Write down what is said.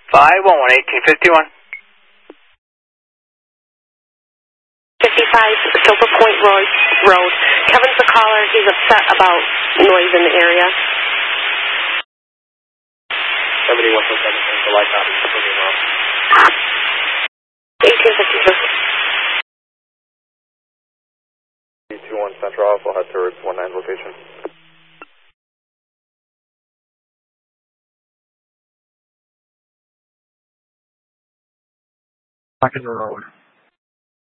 511-1851. 55 Silver Point Road. Kevin's the caller. He's upset about noise in the area. 71.7, the light copy. 1852. 21 Central Alpha, will head towards 19 location. Back in the road.